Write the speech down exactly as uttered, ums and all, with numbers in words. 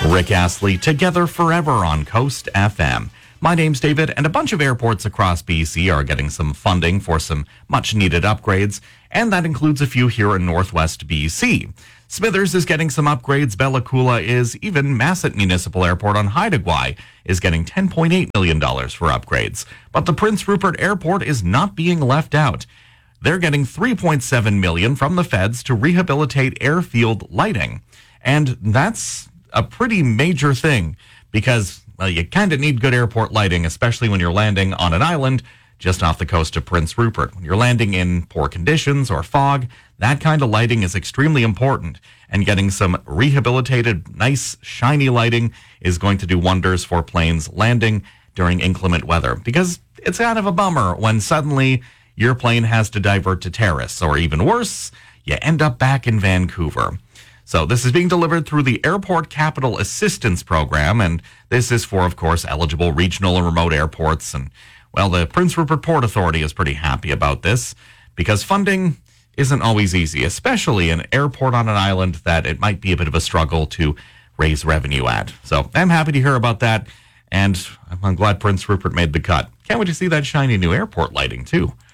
Rick Astley, Together Forever on Coast F M. My name's David, and a bunch of airports across B C are getting some funding for some much-needed upgrades, and that includes a few here in Northwest B C. Smithers is getting some upgrades, Bella Coola is, even Masset Municipal Airport on Haida Gwaii is getting ten point eight million dollars for upgrades. But the Prince Rupert Airport is not being left out. They're getting three point seven million dollars from the feds to rehabilitate airfield lighting. And that's a pretty major thing because, well, you kind of need good airport lighting, especially when you're landing on an island just off the coast of Prince Rupert. When you're landing in poor conditions or fog, that kind of lighting is extremely important. And getting some rehabilitated, nice, shiny lighting is going to do wonders for planes landing during inclement weather. Because it's kind of a bummer when suddenly your plane has to divert to Terrace, or even worse, you end up back in Vancouver. So this is being delivered through the Airport Capital Assistance Program, and this is for, of course, eligible regional and remote airports. And, well, the Prince Rupert Port Authority is pretty happy about this because funding isn't always easy, especially an airport on an island that it might be a bit of a struggle to raise revenue at. So I'm happy to hear about that, and I'm glad Prince Rupert made the cut. Can't wait to see that shiny new airport lighting, too.